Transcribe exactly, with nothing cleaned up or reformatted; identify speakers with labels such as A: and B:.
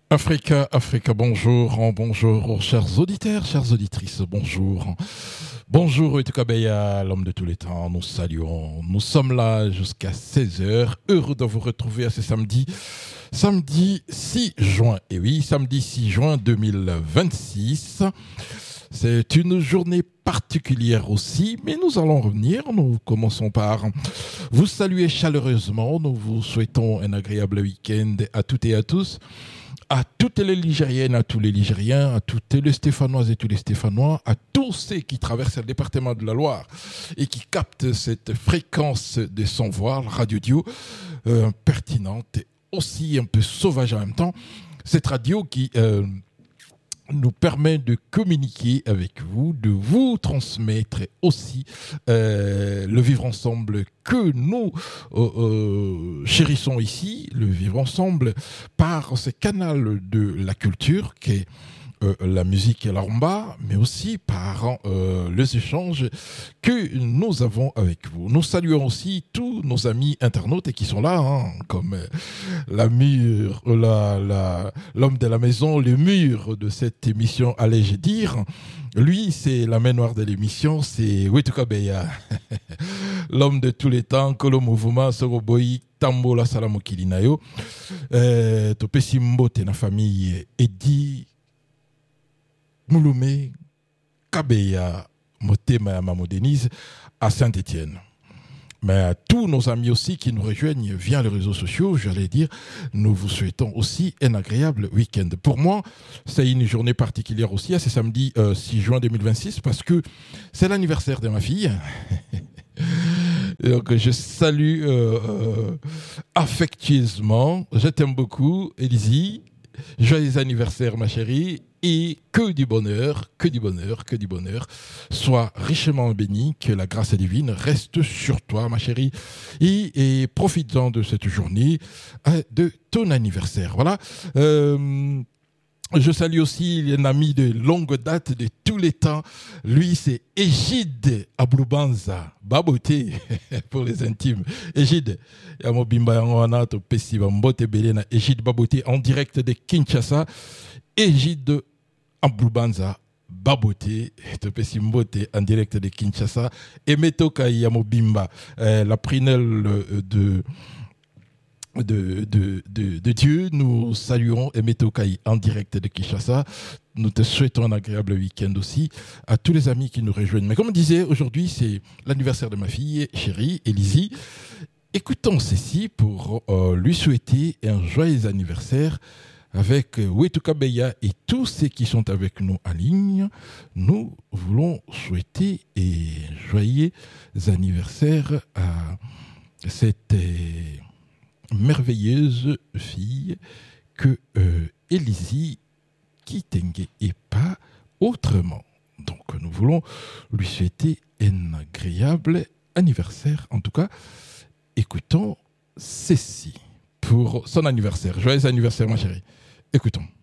A: Africa, Africa, bonjour, bonjour, chers auditeurs, chères auditrices, bonjour. Bonjour, Etukabeya, l'homme de tous les temps, nous saluons. Nous sommes là jusqu'à seize heures, heureux de vous retrouver à ce samedi, samedi six juin. Et oui, samedi six juin deux mille vingt-six. C'est une journée particulière aussi, mais nous allons revenir. Nous commençons par vous saluer chaleureusement. Nous vous souhaitons un agréable week-end à toutes et à tous. À toutes les Ligériennes, à tous les Ligériens, à toutes les Stéphanoises et tous les Stéphanois, à tous ceux qui traversent le département de la Loire et qui captent cette fréquence de son voix, Radio Dio, euh, pertinente et aussi un peu sauvage en même temps. Cette radio qui euh, nous permet de communiquer avec vous, de vous transmettre aussi euh, le vivre ensemble que nous euh, euh, chérissons ici, le vivre ensemble par ce canal de la culture qui est euh, la musique et la rumba, mais aussi par euh, les échanges que nous avons avec vous. Nous saluons aussi tous nos amis internautes et qui sont là, hein, comme euh, la mur, la, la, l'homme de la maison, le mur de cette émission, allais-je dire. Lui, c'est la main noire de l'émission, c'est Wetukabeya, l'homme de tous les temps, que le mouvement Soroboyi, Tambola Salamokilinayo, euh, Topesimbo, t'es la famille Edi, Mouloumé, Kabeya, Motema et Maman Denise, à Saint-Étienne. Mais à tous nos amis aussi qui nous rejoignent via les réseaux sociaux, j'allais dire, nous vous souhaitons aussi un agréable week-end. Pour moi, c'est une journée particulière aussi, c'est samedi euh, six juin deux mille vingt-six, parce que c'est l'anniversaire de ma fille. Donc je salue euh, euh, affectueusement, je t'aime beaucoup, Élisie. Joyeux anniversaire, ma chérie, et que du bonheur, que du bonheur, que du bonheur. Sois richement béni, que la grâce divine reste sur toi, ma chérie, et, et profites-en de cette journée, euh, de ton anniversaire. Voilà. Euh, Je salue aussi un ami de longue date, de tous les temps. Lui, c'est Égide Abloubanza, Baboté, pour les intimes. Égide, Yamobimba Yangoana, Topesi Bambote Belena, Égide Baboté, en direct de Kinshasa. Égide Abloubanza, Baboté, Topesi Mbote, en direct de Kinshasa. Et Metoka Yamobimba, euh, la prunelle de... De, de, de, de Dieu, nous saluons Emeto Kai en direct de Kinshasa. Nous te souhaitons un agréable week-end aussi à tous les amis qui nous rejoignent. Mais comme on disait, aujourd'hui c'est l'anniversaire de ma fille chérie, Élisie. Écoutons ceci pour euh, lui souhaiter un joyeux anniversaire avec Wetukabeya et tous ceux qui sont avec nous en ligne. Nous voulons souhaiter un joyeux anniversaire à cette... Euh, merveilleuse fille que euh, Élisie Kitenge et pas autrement. Donc nous voulons lui souhaiter un agréable anniversaire. En tout cas, écoutons ceci pour son anniversaire. Joyeux anniversaire, ma chérie. Écoutons.